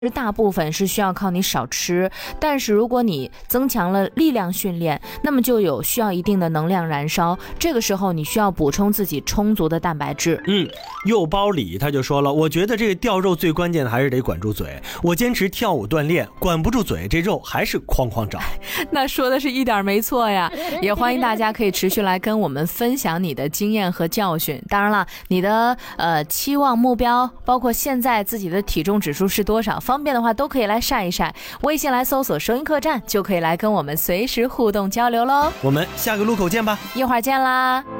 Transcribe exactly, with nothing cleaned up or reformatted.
大部分是需要靠你少吃，但是如果你增强了力量训练，那么就有需要一定的能量燃烧，这个时候你需要补充自己充足的蛋白质。 嗯，右包里他就说了，我觉得这个掉肉最关键的还是得管住嘴，我坚持跳舞锻炼，管不住嘴，这肉还是哐哐长。 那说的是一点没错呀，也欢迎大家可以持续来跟我们分享你的经验和教训。当然了，你的呃期望目标，包括现在自己的体重指数是多少，方便的话都可以来晒一晒，微信来搜索收音客栈，就可以来跟我们随时互动交流咯。 我们下个路口见吧， 一会儿见啦。